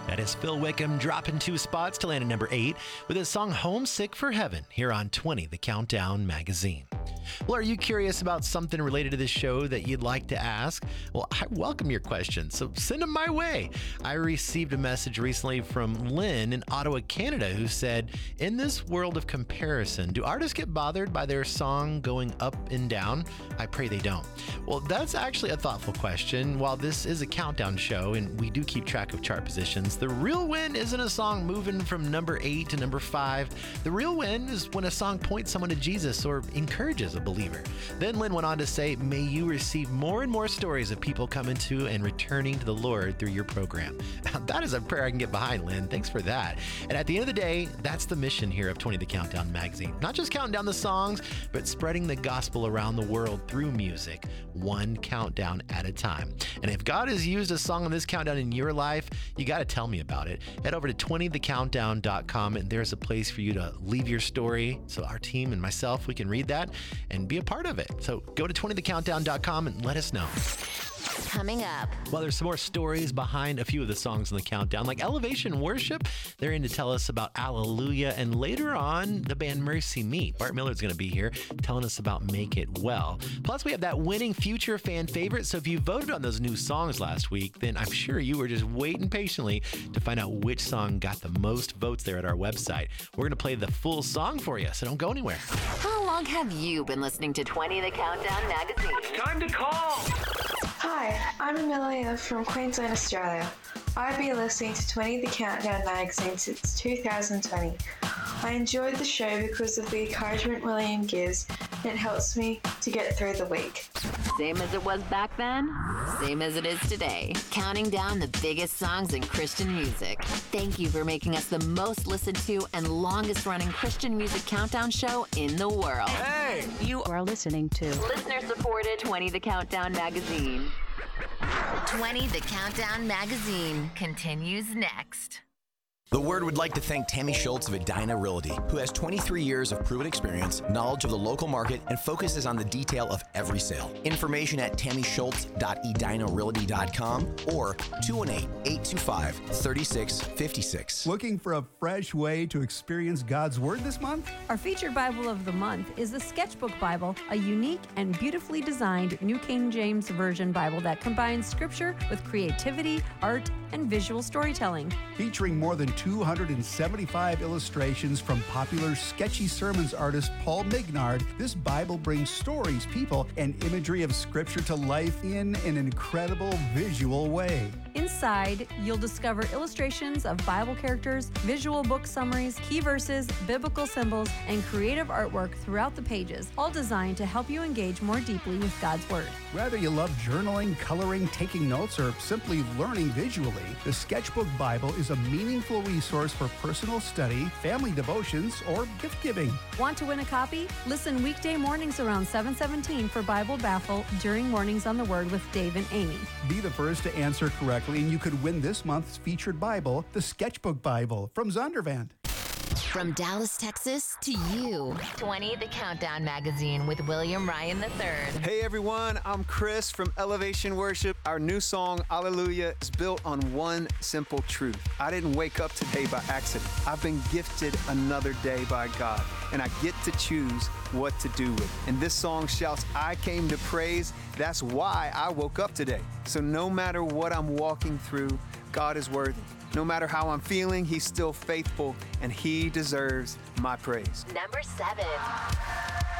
That is Phil Wickham dropping 2 spots to land at number 8 with his song Homesick for Heaven here on 20, the Countdown magazine. Well, are you curious about something related to this show that you'd like to ask? Well, I welcome your questions, so send them my way. I received a message recently from Lynn in Ottawa, Canada, who said, in this world of comparison, do artists get bothered by their song going up and down? I pray they don't. Well, that's actually a thoughtful question. While this is a countdown show and we do keep track of chart positions, the real win isn't a song moving from number 8 to number 5. The real win is when a song points someone to Jesus or encourages a believer. Then Lynn went on to say, may you receive more and more stories of people coming to and returning to the Lord through your program. That is a prayer I can get behind, Lynn. Thanks for that. And at the end of the day, that's the mission here of 20 the Countdown magazine. Not just counting down the songs, but spreading the gospel around the world through music, one countdown at a time. And if God has used a song on this countdown in your life, you got to tell me about it. Head over to 20thecountdown.com and there's a place for you to leave your story so our team and myself, we can read that and be a part of it. So go to 20thecountdown.com and let us know. Coming up. Well, there's some more stories behind a few of the songs in the countdown, like Elevation Worship. They're in to tell us about Alleluia. And later on, the band Mercy Me. Bart Miller's going to be here telling us about Make It Well. Plus, we have that winning future fan favorite. So if you voted on those new songs last week, then I'm sure you were just waiting patiently to find out which song got the most votes there at our website. We're going to play the full song for you, so don't go anywhere. How long have you been listening to 20 the Countdown magazine? It's time to call! Hi, I'm Amelia from Queensland, Australia. I've been listening to 20 the Countdown magazine since 2020. I enjoyed the show because of the encouragement William gives, and it helps me to get through the week. Same as it was back then, same as it is today. Counting down the biggest songs in Christian music. Thank you for making us the most listened to and longest running Christian music countdown show in the world. Hey! You are listening to Listener supported 20 the Countdown magazine. 20 the Countdown magazine continues next. The Word would like to thank Tammy Schultz of Edina Realty, who has 23 years of proven experience, knowledge of the local market, and focuses on the detail of every sale. Information at tammyschultz.edinarealty.com or 218-825-3656. Looking for a fresh way to experience God's Word this month? Our featured Bible of the month is the Sketchbook Bible, a unique and beautifully designed New King James Version Bible that combines scripture with creativity, art, and visual storytelling. Featuring more than 275 illustrations from popular sketchy sermons artist Paul Mignard, this Bible brings stories, people, and imagery of Scripture to life in an incredible visual way. Inside, you'll discover illustrations of Bible characters, visual book summaries, key verses, biblical symbols, and creative artwork throughout the pages, all designed to help you engage more deeply with God's Word. Whether you love journaling, coloring, taking notes, or simply learning visually, the Sketchbook Bible is a meaningful resource for personal study, family devotions, or gift giving. Want to win a copy? Listen weekday mornings around 7:17 for Bible Baffle during Mornings on the Word with Dave and Amy. Be the first to answer correctly, and you could win this month's featured Bible, the Sketchbook Bible from Zondervan. From Dallas, Texas to you. 20 the Countdown magazine with William Ryan III. Hey everyone, I'm Chris from Elevation Worship. Our new song, Alleluia, is built on one simple truth. I didn't wake up today by accident. I've been gifted another day by God, and I get to choose what to do with it. And this song shouts, I came to praise. That's why I woke up today. So no matter what I'm walking through, God is worthy. No matter how I'm feeling, He's still faithful, and He deserves my praise. Number 7.